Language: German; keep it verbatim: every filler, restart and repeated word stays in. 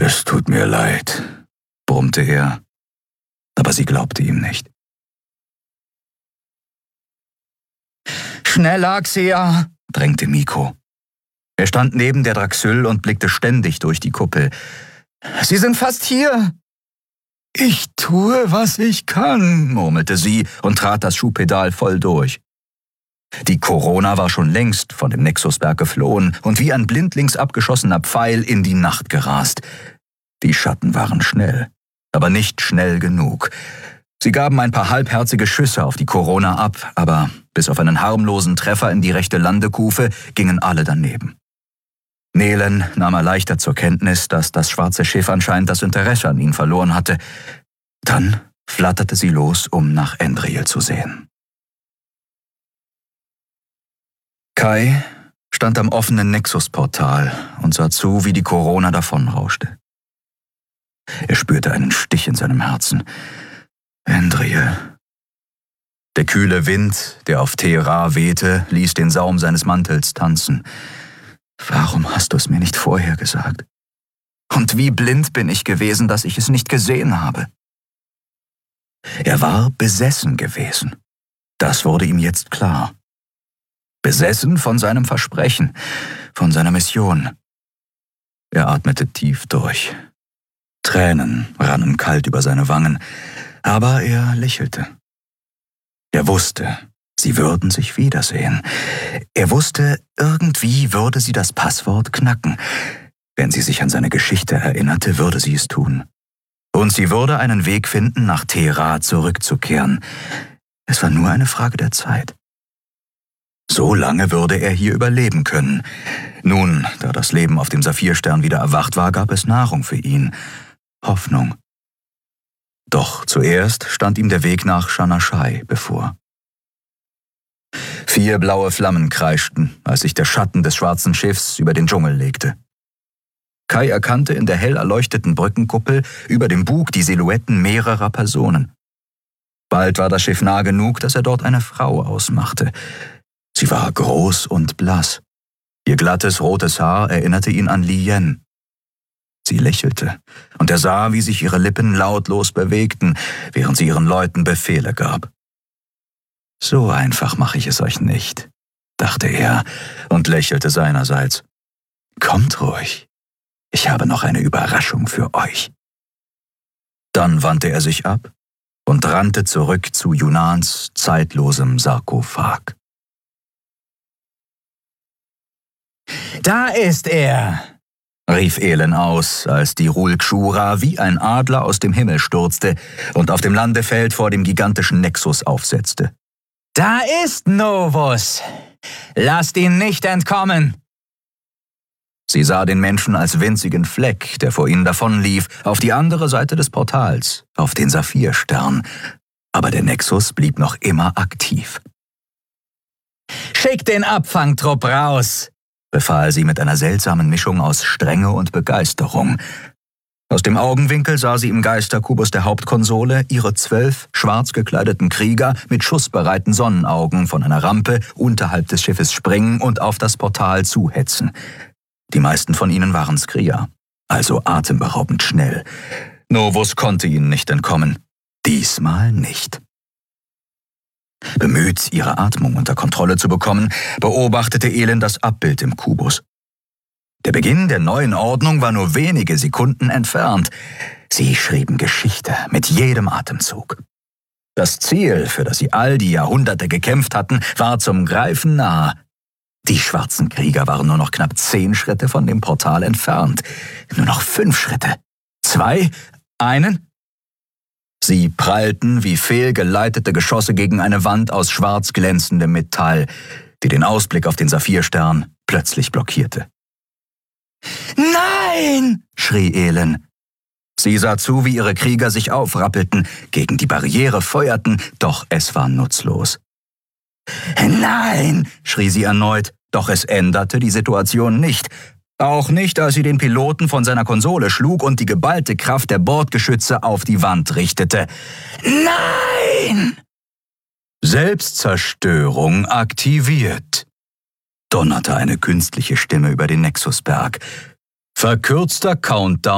»Es tut mir leid«, brummte er, aber sie glaubte ihm nicht. »Schnell, Axia«, drängte Miko. Er stand neben der Draxyl und blickte ständig durch die Kuppel. »Sie sind fast hier!« »Ich tue, was ich kann«, murmelte sie und trat das Schuhpedal voll durch. Die Corona war schon längst von dem Nexusberg geflohen und wie ein blindlings abgeschossener Pfeil in die Nacht gerast. Die Schatten waren schnell, aber nicht schnell genug. Sie gaben ein paar halbherzige Schüsse auf die Corona ab, aber bis auf einen harmlosen Treffer in die rechte Landekufe gingen alle daneben. Nelen nahm erleichtert zur Kenntnis, dass das schwarze Schiff anscheinend das Interesse an ihn verloren hatte. Dann flatterte sie los, um nach Endriel zu sehen. Kai stand am offenen Nexusportal und sah zu, wie die Corona davonrauschte. Er spürte einen Stich in seinem Herzen. Endriel. Der kühle Wind, der auf Teheran wehte, ließ den Saum seines Mantels tanzen. Warum hast du es mir nicht vorher gesagt? Und wie blind bin ich gewesen, dass ich es nicht gesehen habe? Er war besessen gewesen. Das wurde ihm jetzt klar. Besessen von seinem Versprechen, von seiner Mission. Er atmete tief durch. Tränen rannen kalt über seine Wangen, aber er lächelte. Er wusste, sie würden sich wiedersehen. Er wusste, irgendwie würde sie das Passwort knacken. Wenn sie sich an seine Geschichte erinnerte, würde sie es tun. Und sie würde einen Weg finden, nach Teheran zurückzukehren. Es war nur eine Frage der Zeit. So lange würde er hier überleben können. Nun, da das Leben auf dem Saphirstern wieder erwacht war, gab es Nahrung für ihn. Hoffnung. Doch zuerst stand ihm der Weg nach Shanashai bevor. Vier blaue Flammen kreischten, als sich der Schatten des schwarzen Schiffs über den Dschungel legte. Kai erkannte in der hell erleuchteten Brückenkuppel über dem Bug die Silhouetten mehrerer Personen. Bald war das Schiff nah genug, dass er dort eine Frau ausmachte. Sie war groß und blass. Ihr glattes, rotes Haar erinnerte ihn an Li Yen. Sie lächelte, und er sah, wie sich ihre Lippen lautlos bewegten, während sie ihren Leuten Befehle gab. »So einfach mache ich es euch nicht«, dachte er und lächelte seinerseits. »Kommt ruhig, ich habe noch eine Überraschung für euch.« Dann wandte er sich ab und rannte zurück zu Yunans zeitlosem Sarkophag. »Da ist er«, rief Elen aus, als die Rulkshura wie ein Adler aus dem Himmel stürzte und auf dem Landefeld vor dem gigantischen Nexus aufsetzte. »Da ist Novus! Lasst ihn nicht entkommen!« Sie sah den Menschen als winzigen Fleck, der vor ihnen davonlief, auf die andere Seite des Portals, auf den Saphirstern. Aber der Nexus blieb noch immer aktiv. »Schickt den Abfangtrupp raus«, befahl sie mit einer seltsamen Mischung aus Strenge und Begeisterung. Aus dem Augenwinkel sah sie im Geisterkubus der Hauptkonsole ihre zwölf schwarz gekleideten Krieger mit schussbereiten Sonnenaugen von einer Rampe unterhalb des Schiffes springen und auf das Portal zuhetzen. Die meisten von ihnen waren Skria, also atemberaubend schnell. Novus konnte ihnen nicht entkommen. Diesmal nicht. Bemüht, ihre Atmung unter Kontrolle zu bekommen, beobachtete Elen das Abbild im Kubus. Der Beginn der neuen Ordnung war nur wenige Sekunden entfernt. Sie schrieben Geschichte mit jedem Atemzug. Das Ziel, für das sie all die Jahrhunderte gekämpft hatten, war zum Greifen nahe. Die schwarzen Krieger waren nur noch knapp zehn Schritte von dem Portal entfernt. Nur noch fünf Schritte. Zwei, einen. Sie prallten wie fehlgeleitete Geschosse gegen eine Wand aus schwarz glänzendem Metall, die den Ausblick auf den Saphirstern plötzlich blockierte. »Nein!« schrie Elen. Sie sah zu, wie ihre Krieger sich aufrappelten, gegen die Barriere feuerten, doch es war nutzlos. »Nein!« schrie sie erneut, doch es änderte die Situation nicht. Auch nicht, als sie den Piloten von seiner Konsole schlug und die geballte Kraft der Bordgeschütze auf die Wand richtete. »Nein!« Selbstzerstörung aktiviert, donnerte eine künstliche Stimme über den Nexusberg. Verkürzter Countdown